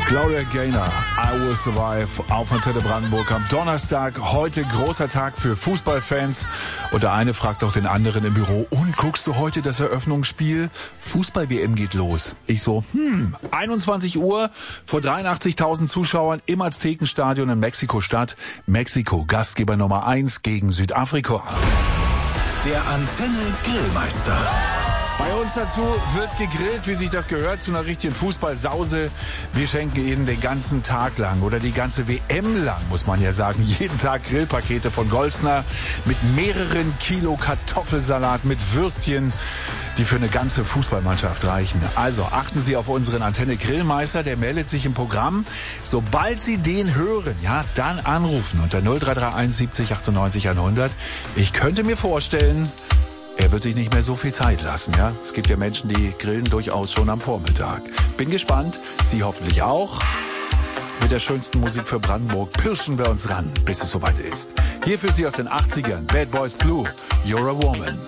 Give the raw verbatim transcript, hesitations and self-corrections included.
Gloria Gaynor, I Will Survive auf Antenne Brandenburg am Donnerstag. Heute großer Tag für Fußballfans. Und der eine fragt auch den anderen im Büro, und guckst du heute das Eröffnungsspiel? Fußball-W M geht los. Ich so, hm, einundzwanzig Uhr vor dreiundachtzigtausend Zuschauern im Aztekenstadion in Mexiko-Stadt. Mexiko, Gastgeber Nummer eins gegen Südafrika. Der Antenne Grillmeister. Bei uns dazu wird gegrillt, wie sich das gehört, zu einer richtigen Fußballsause. Wir schenken Ihnen den ganzen Tag lang oder die ganze W M lang, muss man ja sagen, jeden Tag Grillpakete von Golsner mit mehreren Kilo Kartoffelsalat, mit Würstchen, die für eine ganze Fußballmannschaft reichen. Also achten Sie auf unseren Antenne Grillmeister, der meldet sich im Programm. Sobald Sie den hören, ja, dann anrufen unter null drei drei eins siebzig achtundneunzig hundert. Ich könnte mir vorstellen, er wird sich nicht mehr so viel Zeit lassen, ja. Es gibt ja Menschen, die grillen durchaus schon am Vormittag. Bin gespannt, Sie hoffentlich auch. Mit der schönsten Musik für Brandenburg pirschen wir uns ran, bis es soweit ist. Hier für Sie aus den achtzigern, Bad Boys Blue, You're a Woman.